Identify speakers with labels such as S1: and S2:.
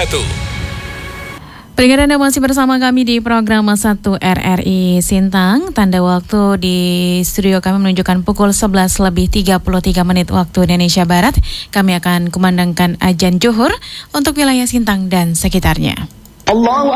S1: Pendengar, Anda masih bersama kami di program 1 RRI Sintang. Tanda waktu di studio kami menunjukkan pukul 11:33 waktu Indonesia Barat. Kami akan kumandangkan azan Zuhur untuk wilayah Sintang dan sekitarnya.